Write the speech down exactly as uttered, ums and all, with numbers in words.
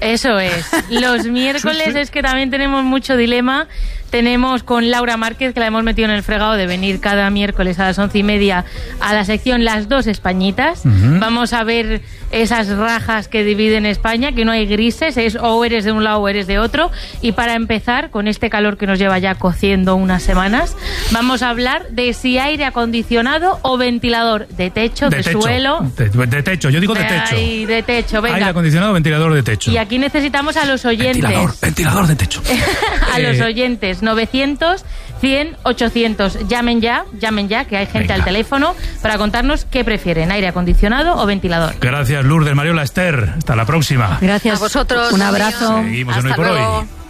Eso es. Los miércoles sí, sí. es que también tenemos mucho dilema. Tenemos con Laura Márquez, que la hemos metido en el fregado de venir cada miércoles a las once y media a la sección Las Dos Españitas. Uh-huh. Vamos a ver esas rajas que dividen España, que no hay grises, es o eres de un lado o eres de otro. Y para empezar, con este calor que nos lleva ya cociendo unas semanas, vamos a hablar de si aire acondicionado o ventilador, de techo, de, de techo. suelo. De, de techo, yo digo de techo. Ay, de techo, venga. Aire acondicionado o ventilador de techo. Y aquí necesitamos a los oyentes. Ventilador, ventilador de techo. a eh... los oyentes. novecientos, cien, ochocientos. Llamen ya, llamen ya, que hay gente Venga. al teléfono para contarnos qué prefieren, aire acondicionado o ventilador. Gracias, Lourdes, Mariola, Esther. Hasta la próxima. Gracias a vosotros. Un abrazo. Seguimos en Hasta Hoy por luego. Hoy.